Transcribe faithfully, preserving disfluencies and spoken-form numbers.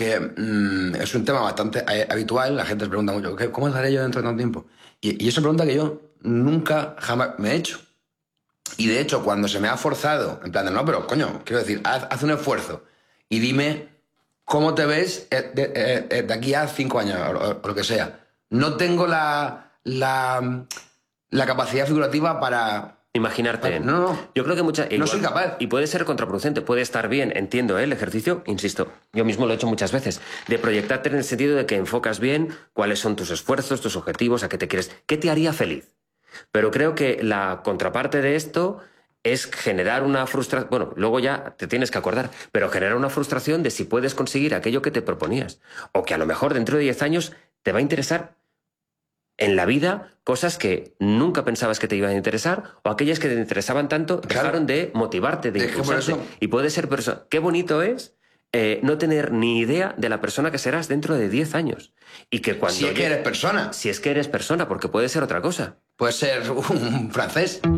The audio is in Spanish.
que mmm, es un tema bastante eh, habitual. La gente se pregunta mucho, ¿qué- ¿cómo estaré yo dentro de tanto tiempo? Y, y es una pregunta que yo nunca, jamás me he hecho. Y de hecho, cuando se me ha forzado, en plan de, no, pero coño, quiero decir, haz, haz un esfuerzo y dime cómo te ves eh, de, eh, eh, de aquí a cinco años o, o- o lo que sea. No tengo la, la, la capacidad figurativa para, Imaginarte. para- No, no, Yo creo que mucha, no igual- soy capaz. y puede ser contraproducente, puede estar bien, entiendo, ¿eh? El ejercicio, insisto, yo mismo lo he hecho muchas veces, de proyectarte en el sentido de que enfocas bien cuáles son tus esfuerzos, tus objetivos, a qué te quieres, qué te haría feliz. Pero creo que la contraparte de esto es generar una frustración, bueno, luego ya te tienes que acordar, pero generar una frustración de si puedes conseguir aquello que te proponías. O que a lo mejor dentro de diez años te va a interesar en la vida cosas que nunca pensabas que te iban a interesar, o aquellas que te interesaban tanto Claro. dejaron de motivarte, de Es que por impulsarte. eso- Y puede ser persona. Qué bonito es eh, no tener ni idea de la persona que serás dentro de diez años. Y que cuando Si es que llegue- eres persona, Si es que eres persona, porque puede ser otra cosa. puedes ser un francés.